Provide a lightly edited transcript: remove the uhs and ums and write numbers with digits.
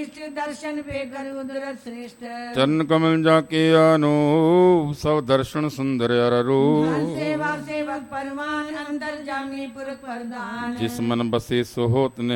इष्ट दर्शन पे कर उदरत श्रेष्ठ चरण कमल जाके अनूप सब दर्शन सुंदर अर रूप सेवा सेवक परमान अंतर जामी पुर प्रधान जिस मन बसे सो होत